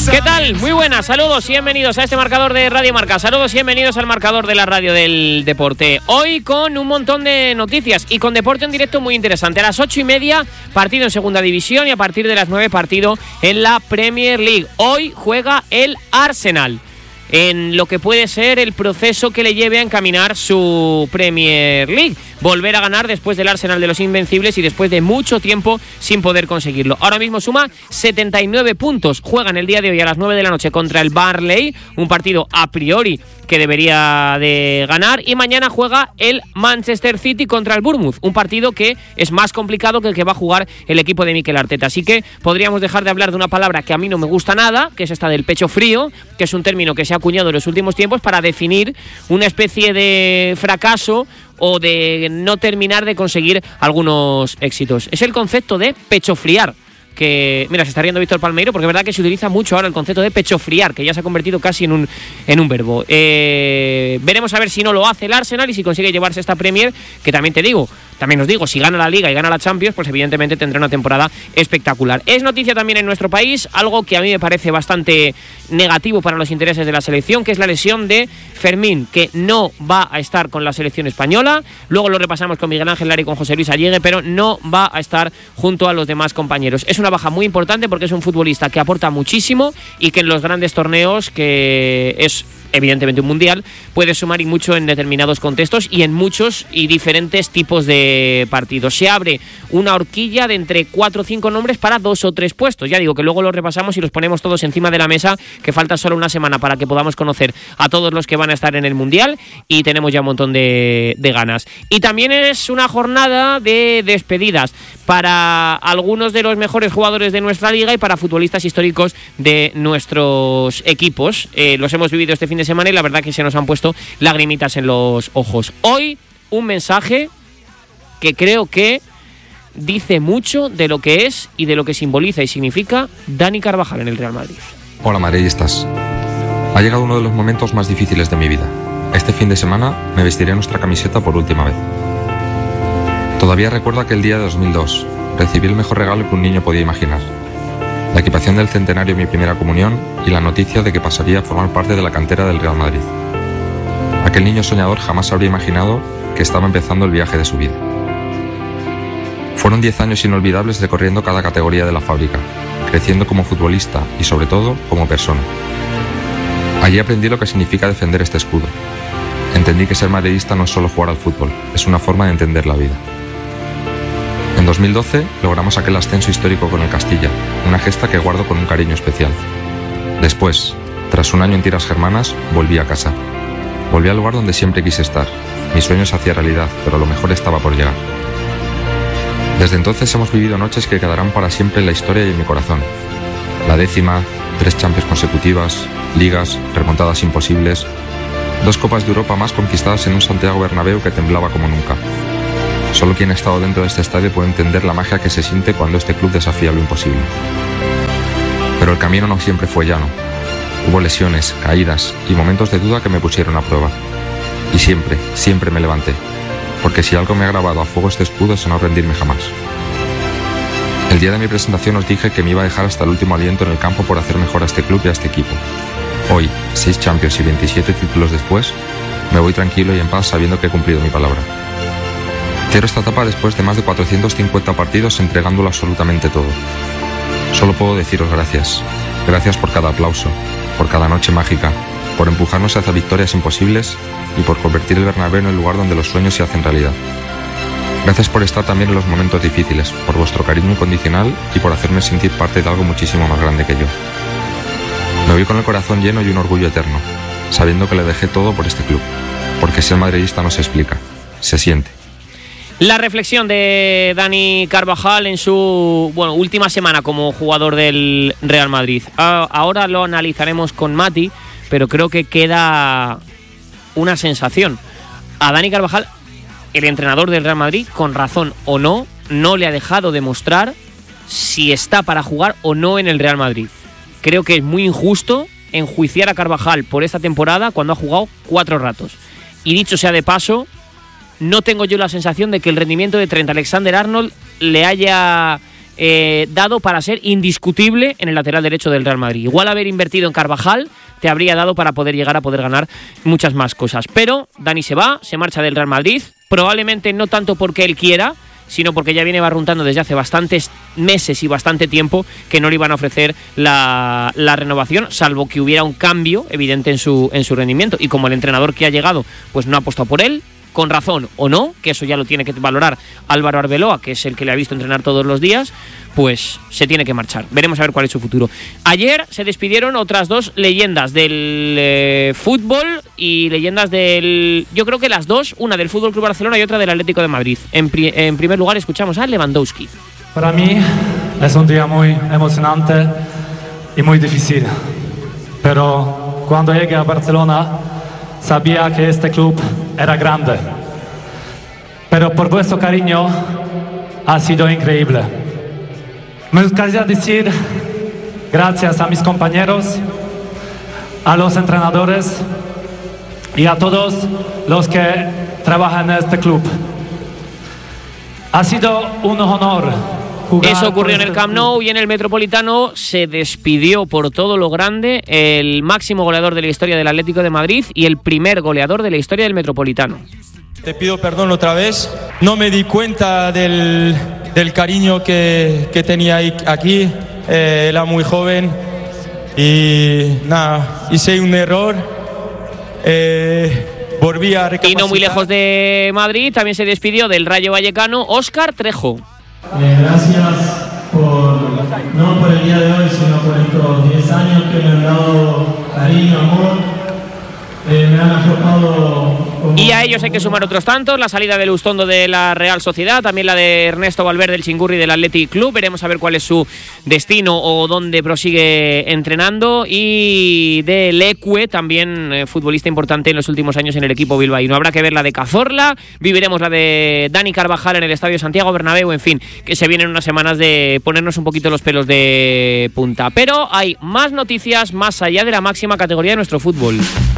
¿Qué tal? Muy buenas, saludos y bienvenidos a este marcador de Radio Marca. Saludos y bienvenidos al marcador de la radio del deporte. Hoy con un montón de noticias y con deporte en directo muy interesante. A las 8:30, partido en segunda división, y a partir de las 9, partido en la Premier League. Hoy juega el Arsenal en lo que puede ser el proceso que le lleve a encaminar su Premier League. Volver a ganar después del Arsenal de los Invencibles y después de mucho tiempo sin poder conseguirlo. Ahora mismo suma 79 puntos. Juegan el día de hoy a las 9 de la noche contra el Burnley, un partido a priori que debería de ganar, y mañana juega el Manchester City contra el Bournemouth, un partido que es más complicado que el que va a jugar el equipo de Mikel Arteta. Así que podríamos dejar de hablar de una palabra que a mí no me gusta nada, que es esta del pecho frío, que es un término que se ha acuñado en los últimos tiempos para definir una especie de fracaso o de no terminar de conseguir algunos éxitos. Es el concepto de pechofriar, que, mira, se está riendo Víctor Palmeiro, porque es verdad que se utiliza mucho ahora el concepto de pechofriar, que ya se ha convertido casi en un verbo. Veremos a ver si no lo hace el Arsenal y si consigue llevarse esta Premier, que también os digo, si gana la Liga y gana la Champions, pues evidentemente tendrá una temporada espectacular. Es noticia también en nuestro país, algo que a mí me parece bastante negativo para los intereses de la selección, que es la lesión de Fermín, que no va a estar con la selección española. Luego lo repasamos con Miguel Ángel Lara y con José Luis Allegue, pero no va a estar junto a los demás compañeros. Es una baja muy importante porque es un futbolista que aporta muchísimo y que en los grandes torneos, que es evidentemente un mundial, puede sumar y mucho en determinados contextos y en muchos y diferentes tipos de partidos. Se abre una horquilla de entre 4 o 5 nombres para 2 o 3 puestos. Ya digo que luego los repasamos y los ponemos todos encima de la mesa, que falta solo una semana para que podamos conocer a todos los que van a estar en el mundial, y tenemos ya un montón de ganas. Y también es una jornada de despedidas para algunos de los mejores jugadores de nuestra liga y para futbolistas históricos de nuestros equipos. Los hemos vivido este fin de semana y la verdad que se nos han puesto lagrimitas en los ojos. Hoy un mensaje que creo que dice mucho de lo que es y de lo que simboliza y significa Dani Carvajal en el Real Madrid. Hola madridistas, ha llegado uno de los momentos más difíciles de mi vida. Este fin de semana me vestiré nuestra camiseta por última vez. Todavía recuerdo aquel día de 2002. Recibí el mejor regalo que un niño podía imaginar: la equipación del centenario de mi primera comunión y la noticia de que pasaría a formar parte de la cantera del Real Madrid. Aquel niño soñador jamás habría imaginado que estaba empezando el viaje de su vida. Fueron 10 años inolvidables recorriendo cada categoría de la fábrica, creciendo como futbolista y sobre todo como persona. Allí aprendí lo que significa defender este escudo. Entendí que ser madridista no es solo jugar al fútbol, es una forma de entender la vida. En 2012 logramos aquel ascenso histórico con el Castilla, una gesta que guardo con un cariño especial. Después, tras un año en tierras germanas, volví a casa. Volví al lugar donde siempre quise estar. Mi sueño se hacía realidad, pero lo mejor estaba por llegar. Desde entonces hemos vivido noches que quedarán para siempre en la historia y en mi corazón. La 10ª, 3 Champions consecutivas, ligas, remontadas imposibles, 2 Copas de Europa más conquistadas en un Santiago Bernabéu que temblaba como nunca. Solo quien ha estado dentro de este estadio puede entender la magia que se siente cuando este club desafía lo imposible. Pero el camino no siempre fue llano. Hubo lesiones, caídas y momentos de duda que me pusieron a prueba. Y siempre me levanté. Porque si algo me ha grabado a fuego este escudo es no rendirme jamás. El día de mi presentación os dije que me iba a dejar hasta el último aliento en el campo por hacer mejor a este club y a este equipo. Hoy, 6 Champions y 27 títulos después, me voy tranquilo y en paz sabiendo que he cumplido mi palabra. Cierro esta etapa después de más de 450 partidos entregándolo absolutamente todo. Solo puedo deciros gracias. Gracias por cada aplauso, por cada noche mágica, por empujarnos hacia victorias imposibles y por convertir el Bernabéu en el lugar donde los sueños se hacen realidad. Gracias por estar también en los momentos difíciles, por vuestro cariño incondicional y por hacerme sentir parte de algo muchísimo más grande que yo. Me voy con el corazón lleno y un orgullo eterno, sabiendo que le dejé todo por este club, porque ser madridista no se explica, se siente. La reflexión de Dani Carvajal en su última semana como jugador del Real Madrid. Ahora lo analizaremos con Mati, pero creo que queda una sensación. A Dani Carvajal, el entrenador del Real Madrid, con razón o no le ha dejado demostrar si está para jugar o no en el Real Madrid. Creo que es muy injusto enjuiciar a Carvajal por esta temporada cuando ha jugado 4 ratos. Y dicho sea de paso, no tengo yo la sensación de que el rendimiento de Trent Alexander-Arnold le haya dado para ser indiscutible en el lateral derecho del Real Madrid. Igual haber invertido en Carvajal te habría dado para poder llegar a poder ganar muchas más cosas. Pero Dani se va, se marcha del Real Madrid, probablemente no tanto porque él quiera, sino porque ya viene barruntando desde hace bastantes meses y bastante tiempo que no le iban a ofrecer la renovación, salvo que hubiera un cambio evidente en su rendimiento. Y como el entrenador que ha llegado pues no ha apostado por él, con razón o no, que eso ya lo tiene que valorar Álvaro Arbeloa, que es el que le ha visto entrenar todos los días, pues se tiene que marchar. Veremos a ver cuál es su futuro. Ayer se despidieron otras dos leyendas del fútbol y leyendas del... Yo creo que las dos, una del Fútbol Club Barcelona y otra del Atlético de Madrid. En primer lugar escuchamos a Lewandowski. Para mí es un día muy emocionante y muy difícil, pero cuando llegué a Barcelona sabía que este club era grande, pero por vuestro cariño ha sido increíble. Me gustaría decir gracias a mis compañeros, a los entrenadores y a todos los que trabajan en este club. Ha sido un honor jugar. Eso ocurrió en el Camp Nou y en el Metropolitano se despidió por todo lo grande el máximo goleador de la historia del Atlético de Madrid y el primer goleador de la historia del Metropolitano. Te pido perdón otra vez, no me di cuenta del cariño que tenía aquí, era muy joven y nada, hice un error, volví a recapacitar. Y no muy lejos de Madrid también se despidió del Rayo Vallecano Óscar Trejo. Gracias no por el día de hoy, sino por estos 10 años que me han dado cariño, amor. Me han aportado. Y a ellos hay que sumar otros tantos, la salida de Lustondo de la Real Sociedad, también la de Ernesto Valverde del Chingurri del Athletic Club. Veremos a ver cuál es su destino o dónde prosigue entrenando. Y de Leque, también futbolista importante en los últimos años en el equipo bilbaíno. Habrá que ver la de Cazorla, viviremos la de Dani Carvajal en el Estadio Santiago Bernabéu, en fin, que se vienen unas semanas de ponernos un poquito los pelos de punta. Pero hay más noticias más allá de la máxima categoría de nuestro fútbol.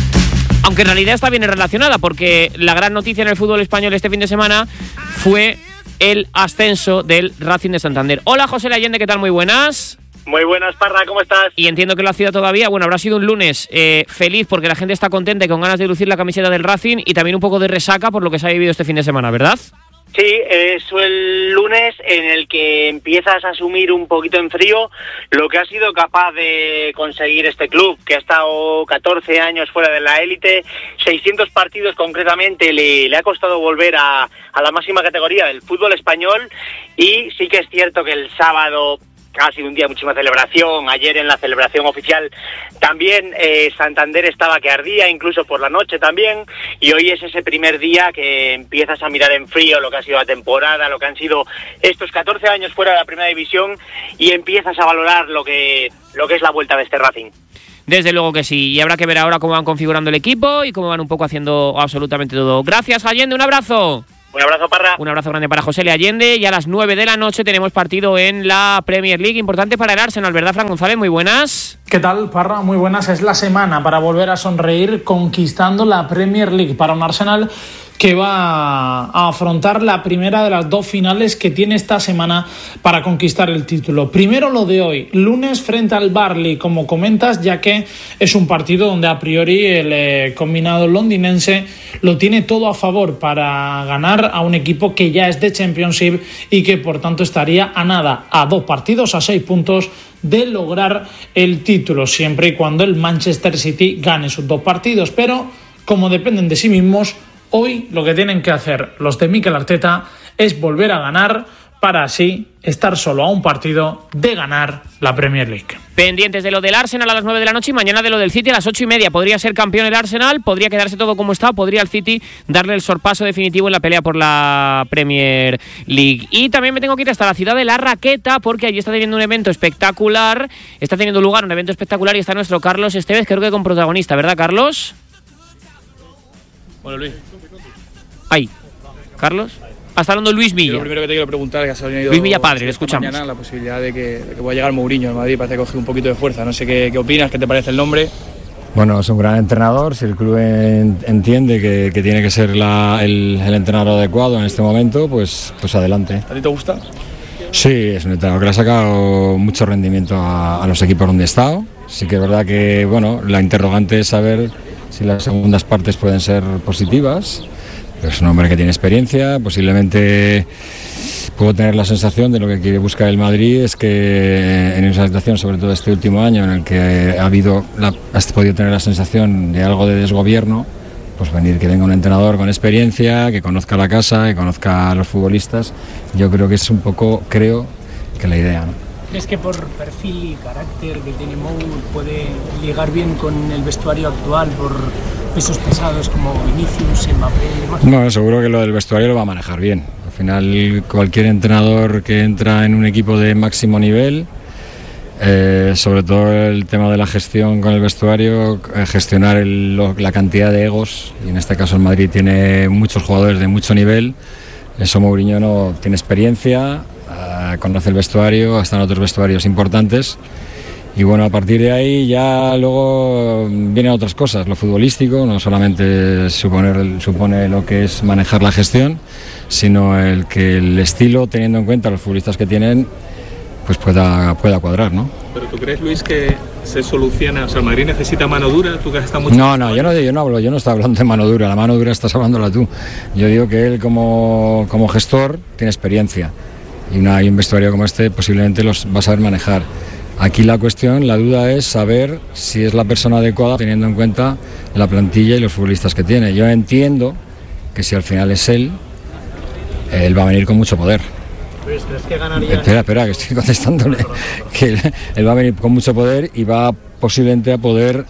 Aunque en realidad está bien relacionada, porque la gran noticia en el fútbol español este fin de semana fue el ascenso del Racing de Santander. Hola, José Allende, ¿qué tal? Muy buenas. Muy buenas, Parra, ¿cómo estás? Y entiendo que lo ha sido todavía. Bueno, habrá sido un lunes feliz porque la gente está contenta y con ganas de lucir la camiseta del Racing, y también un poco de resaca por lo que se ha vivido este fin de semana, ¿verdad? Sí, es el lunes en el que empiezas a asumir un poquito en frío lo que ha sido capaz de conseguir este club, que ha estado 14 años fuera de la élite, 600 partidos concretamente, le ha costado volver a la máxima categoría del fútbol español. Y sí que es cierto que el sábado ha sido un día de muchísima celebración. Ayer en la celebración oficial también Santander estaba que ardía, incluso por la noche también, y hoy es ese primer día que empiezas a mirar en frío lo que ha sido la temporada, lo que han sido estos 14 años fuera de la primera división, y empiezas a valorar lo que es la vuelta de este Racing. Desde luego que sí, y habrá que ver ahora cómo van configurando el equipo y cómo van un poco haciendo absolutamente todo. Gracias, Allende, un abrazo. Un abrazo, Parra. Un abrazo grande para José Allende. Y a las 9 de la noche tenemos partido en la Premier League, importante para el Arsenal, ¿verdad, Fran González? Muy buenas. ¿Qué tal, Parra? Muy buenas. Es la semana para volver a sonreír conquistando la Premier League para un Arsenal que va a afrontar la primera de las dos finales que tiene esta semana para conquistar el título. Primero lo de hoy, lunes frente al Burnley, como comentas, ya que es un partido donde a priori el combinado londinense lo tiene todo a favor para ganar a un equipo que ya es de Championship y que por tanto estaría a nada, a 2 partidos, a 6 puntos de lograr el título, siempre y cuando el Manchester City gane sus 2 partidos. Pero como dependen de sí mismos, hoy lo que tienen que hacer los de Mikel Arteta es volver a ganar para así estar solo a un partido de ganar la Premier League. Pendientes de lo del Arsenal a las 9 de la noche y mañana de lo del City a las 8:30. Podría ser campeón el Arsenal, podría quedarse todo como está, podría el City darle el sorpaso definitivo en la pelea por la Premier League. Y también me tengo que ir hasta la ciudad de La Raqueta, porque allí está teniendo un evento espectacular, está teniendo lugar un evento espectacular y está nuestro Carlos Estevez, creo que con protagonista, ¿verdad, Carlos? Bueno, Luis. Ahí, Carlos. Está hablando Luis Villa. Lo primero que te quiero preguntar es que has venido Luis Villa padre, le escuchamos. Mañana la posibilidad de que pueda llegar Mourinho en Madrid, parece que coge un poquito de fuerza. No sé qué opinas, qué te parece el nombre. Bueno, es un gran entrenador. Si el club entiende que tiene que ser el entrenador adecuado en este momento, pues adelante. ¿A ti te gusta? Sí, es un entrenador que le ha sacado mucho rendimiento a los equipos donde ha estado. Sí que es verdad que, bueno, la interrogante es saber si las segundas partes pueden ser positivas. Pero es un hombre que tiene experiencia, posiblemente puedo tener la sensación de lo que quiere buscar el Madrid es que en esa situación, sobre todo este último año en el que has podido tener la sensación de algo de desgobierno, pues que venga un entrenador con experiencia, que conozca la casa, que conozca a los futbolistas. Yo creo que es un poco, que la idea, ¿no? ¿Crees que por perfil y carácter que tiene Mou puede ligar bien con el vestuario actual por pesos pesados como Vinicius, Mbappé y demás? No, seguro que lo del vestuario lo va a manejar bien. Al final, cualquier entrenador que entra en un equipo de máximo nivel, sobre todo el tema de la gestión con el vestuario, gestionar la cantidad de egos, y en este caso el Madrid tiene muchos jugadores de mucho nivel. Eso Mourinho no tiene experiencia, conoce el vestuario, están otros vestuarios importantes, y bueno, a partir de ahí ya luego vienen otras cosas, lo futbolístico, no solamente supone lo que es manejar la gestión, sino el estilo, teniendo en cuenta los futbolistas que tienen, pues pueda cuadrar, ¿no? ¿Pero tú crees, Luis, que se soluciona? O sea, ¿el Madrid necesita mano dura? ¿Tú que has estado mucho? No, yo no estoy hablando de mano dura, la mano dura estás hablándola tú. Yo digo que él como gestor tiene experiencia, y un vestuario como este posiblemente los va a saber manejar. Aquí la duda es saber si es la persona adecuada teniendo en cuenta la plantilla y los futbolistas que tiene. Yo entiendo que si al final es él va a venir con mucho poder. Luis, ¿crees que ganaría? Espera, que estoy contestándole. Que él va a venir con mucho poder y va posiblemente a poder...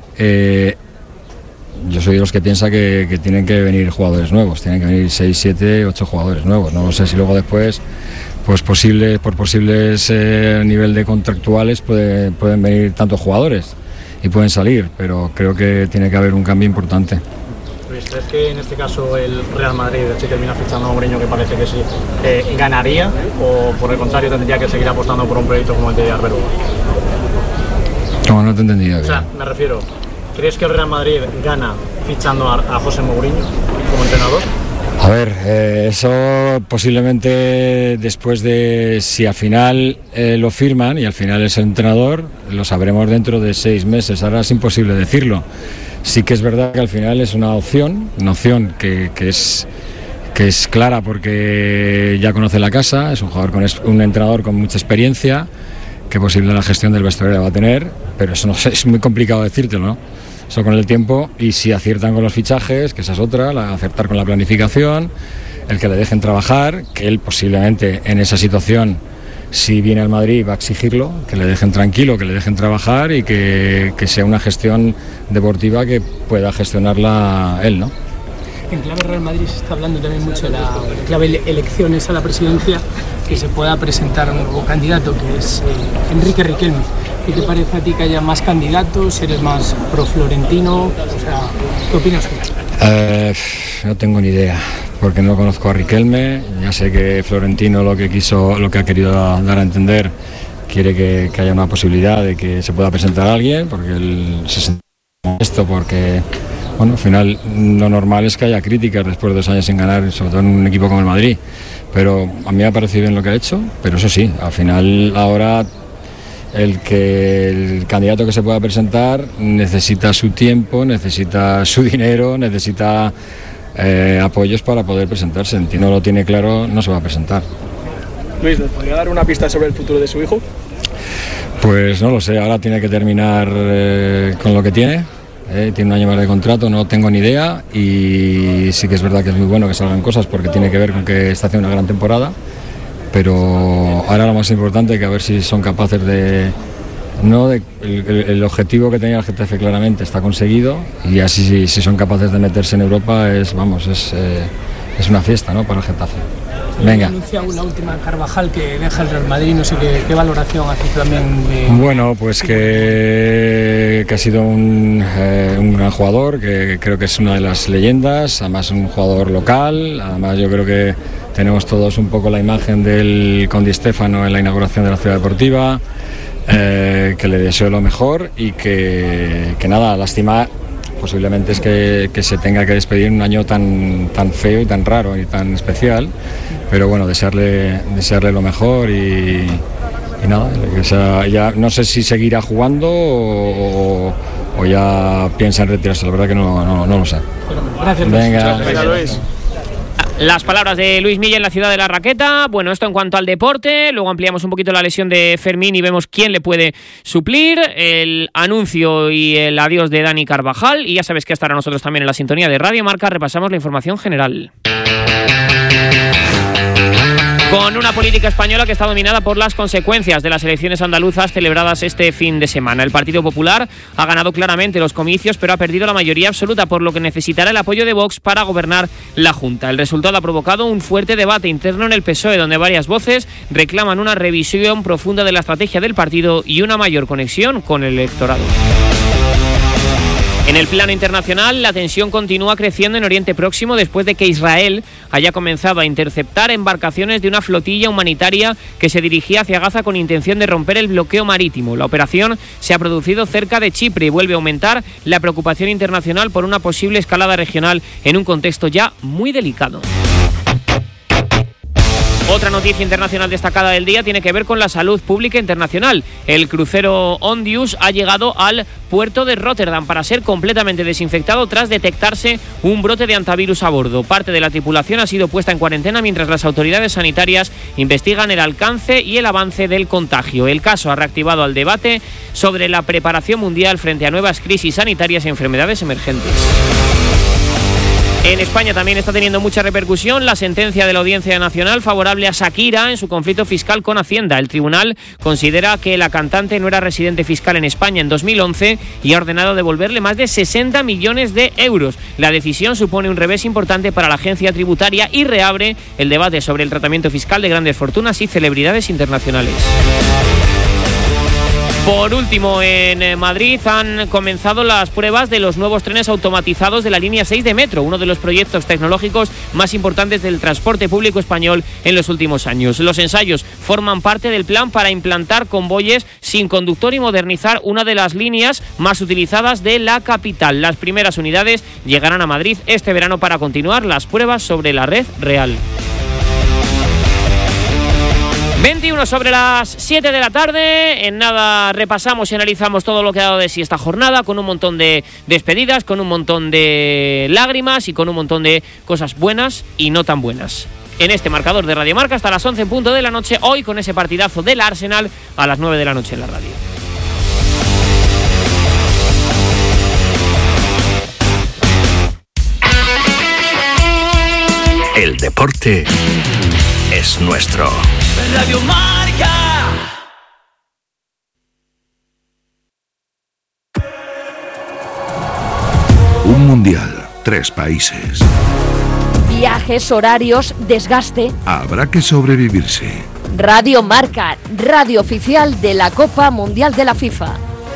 yo soy de los que piensa que tienen que venir jugadores nuevos, tienen que venir 6, 7, 8 jugadores nuevos. No sé si luego después, pues por posibles nivel de contractuales pueden venir tantos jugadores y pueden salir, pero creo que tiene que haber un cambio importante. Luis, ¿crees que en este caso el Real Madrid, si termina fichando a Mourinho, que parece que sí, ganaría, o por el contrario tendría que seguir apostando por un proyecto como el de Arbeloa? No te he entendido. O sea, me refiero, ¿crees que el Real Madrid gana fichando a José Mourinho como entrenador? A ver, eso posiblemente después de, si al final lo firman y al final es el entrenador, lo sabremos dentro de 6 meses. Ahora es imposible decirlo. Sí que es verdad que al final es una opción que es clara porque ya conoce la casa, es un entrenador con mucha experiencia, que posible la gestión del vestuario va a tener, pero eso no sé, es muy complicado decírtelo, ¿no? Eso con el tiempo, y si aciertan con los fichajes, que esa es otra, acertar con la planificación, el que le dejen trabajar, que él posiblemente en esa situación, si viene al Madrid, va a exigirlo, que le dejen tranquilo, que le dejen trabajar y que sea una gestión deportiva que pueda gestionarla él, ¿no? En clave Real Madrid se está hablando también mucho de la clave elecciones a la presidencia, que se pueda presentar un nuevo candidato, que es Enrique Riquelme. ¿Qué te parece a ti que haya más candidatos? ¿Eres más pro Florentino? O sea, ¿qué opinas? No tengo ni idea, porque no conozco a Riquelme. Ya sé que Florentino lo que ha querido dar a entender, quiere que haya una posibilidad de que se pueda presentar a alguien, porque él se siente esto, porque bueno, al final lo normal es que haya críticas después de 2 años sin ganar, sobre todo en un equipo como el Madrid. Pero a mí me ha parecido bien lo que ha hecho, pero eso sí, al final ahora el candidato que se pueda presentar necesita su tiempo, necesita su dinero, necesita apoyos para poder presentarse. Si no lo tiene claro, no se va a presentar. Luis, ¿nos podría dar una pista sobre el futuro de su hijo? Pues no lo sé, ahora tiene que terminar con lo que tiene. Tiene 1 año más de contrato, no tengo ni idea, y sí que es verdad que es muy bueno que salgan cosas porque tiene que ver con que está haciendo una gran temporada, pero ahora lo más importante es que a ver si son capaces el objetivo que tenía el Getafe claramente está conseguido, y así si son capaces de meterse en Europa es una fiesta, ¿no?, para el Getafe. Venga. Anuncia la última Carvajal que deja el Real Madrid, no sé qué valoración hace también de... Bueno, pues que ha sido un gran jugador, que creo que es una de las leyendas, además un jugador local, además yo creo que tenemos todos un poco la imagen del con Di Stéfano en la inauguración de la Ciudad Deportiva, que le deseo lo mejor y que nada, lástima posiblemente es que se tenga que despedir en un año tan feo y tan raro y tan especial, pero bueno, desearle lo mejor y nada, ya no sé si seguirá jugando o ya piensa en retirarse, la verdad que no lo sé. Gracias. Venga, Luis. Las palabras de Luis Milla en la ciudad de la raqueta. Bueno, esto en cuanto al deporte. Luego ampliamos un poquito la lesión de Fermín y vemos quién le puede suplir. El anuncio y el adiós de Dani Carvajal. Y ya sabes que estará nosotros también en la sintonía de Radio Marca. Repasamos la información general. Con una política española que está dominada por las consecuencias de las elecciones andaluzas celebradas este fin de semana. El Partido Popular ha ganado claramente los comicios, pero ha perdido la mayoría absoluta, por lo que necesitará el apoyo de Vox para gobernar la Junta. El resultado ha provocado un fuerte debate interno en el PSOE, donde varias voces reclaman una revisión profunda de la estrategia del partido y una mayor conexión con el electorado. En el plano internacional, la tensión continúa creciendo en Oriente Próximo después de que Israel haya comenzado a interceptar embarcaciones de una flotilla humanitaria que se dirigía hacia Gaza con intención de romper el bloqueo marítimo. La operación se ha producido cerca de Chipre y vuelve a aumentar la preocupación internacional por una posible escalada regional en un contexto ya muy delicado. Otra noticia internacional destacada del día tiene que ver con la salud pública internacional. El crucero Ondius ha llegado al puerto de Rotterdam para ser completamente desinfectado tras detectarse un brote de hantavirus a bordo. Parte de la tripulación ha sido puesta en cuarentena mientras las autoridades sanitarias investigan el alcance y el avance del contagio. El caso ha reactivado el debate sobre la preparación mundial frente a nuevas crisis sanitarias y enfermedades emergentes. En España también está teniendo mucha repercusión la sentencia de la Audiencia Nacional favorable a Shakira en su conflicto fiscal con Hacienda. El tribunal considera que la cantante no era residente fiscal en España en 2011 y ha ordenado devolverle más de 60 millones de euros. La decisión supone un revés importante para la agencia tributaria y reabre el debate sobre el tratamiento fiscal de grandes fortunas y celebridades internacionales. Por último, en Madrid han comenzado las pruebas de los nuevos trenes automatizados de la línea 6 de Metro, uno de los proyectos tecnológicos más importantes del transporte público español en los últimos años. Los ensayos forman parte del plan para implantar convoyes sin conductor y modernizar una de las líneas más utilizadas de la capital. Las primeras unidades llegarán a Madrid este verano para continuar las pruebas sobre la red real. 21 sobre las 7 de la tarde. En nada repasamos y analizamos todo lo que ha dado de sí esta jornada, con un montón de despedidas, con un montón de lágrimas y con un montón de cosas buenas y no tan buenas. En este marcador de Radio Marca hasta las 11 en punto de la noche, hoy con ese partidazo del Arsenal a las 9 de la noche en la radio. El deporte es nuestro. Radio Marca. Un mundial, 3 países. Viajes, horarios, desgaste. Habrá que sobrevivirse. Radio Marca, radio oficial de la Copa Mundial de la FIFA.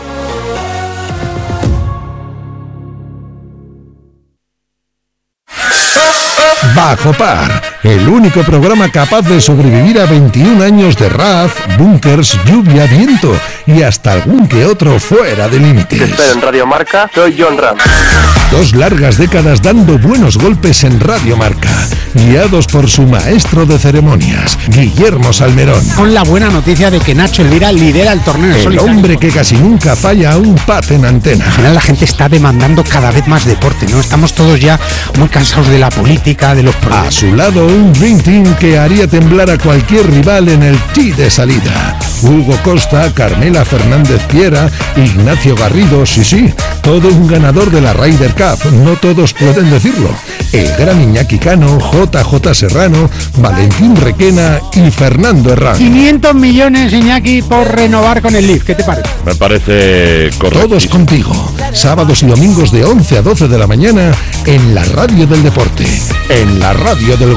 Bajo Par, el único programa capaz de sobrevivir a 21 años de raz, búnkers, lluvia, viento y hasta algún que otro fuera de límites. Te espero en Radio Marca, soy John Ram. 2 largas décadas dando buenos golpes en Radio Marca, guiados por su maestro de ceremonias, Guillermo Salmerón. Con la buena noticia de que Nacho Elvira lidera el torneo. El hombre que casi nunca falla a un pat en antena. Al final la gente está demandando cada vez más deporte, ¿no? Estamos todos ya muy cansados de la política, de los problemas. A su lado un Dream Team que haría temblar a cualquier rival en el tee de salida. Hugo Costa, Carmela Fernández Piera, Ignacio Garrido, sí, todo un ganador de la Ryder Cup, no todos pueden decirlo. El gran Iñaki Cano, JJ Serrano, Valentín Requena y Fernando Herrán. 500 millones, Iñaki, por renovar con el Leaf, ¿qué te parece? Me parece correcto. Todos contigo, sábados y domingos de 11 a 12 de la mañana en la radio del deporte, en la radio del gol.